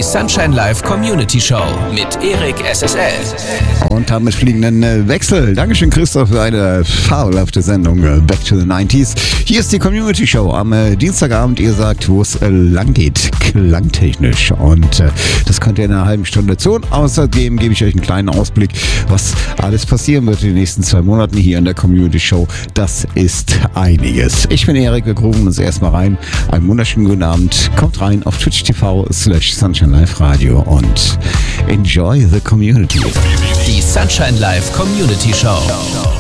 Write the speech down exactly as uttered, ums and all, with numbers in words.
Die Sunshine Live Community Show mit Erik S S L. Und haben mit fliegenden Wechsel. Dankeschön, Christoph, für eine fabelhafte Sendung Back to the nineties. Hier ist die Community Show am äh, Dienstagabend. Ihr sagt, wo es äh, lang geht, klangtechnisch. Und äh, das könnt ihr in einer halben Stunde tun. Außerdem gebe ich euch einen kleinen Ausblick, was alles passieren wird in den nächsten zwei Monaten hier in der Community Show. Das ist einiges. Ich bin Erik, wir rufen uns erstmal rein. Einen wunderschönen guten Abend. Kommt rein auf Twitch T V slash Sunshine Live Radio und enjoy the community. Die Sunshine Live Community Show.